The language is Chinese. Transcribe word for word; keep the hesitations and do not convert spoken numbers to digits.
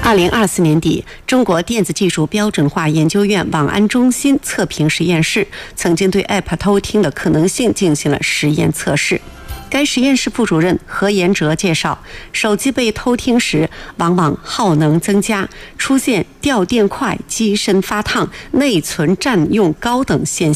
二零二四年底，中国电子技术标准化研究院网安中心测评实验室曾经对 App 偷听的可能性进行了实验测试。该实验室副主任何延哲介绍，手机被偷听时，往往耗能增加，出现掉电快、机身发烫、内存占用高等现象。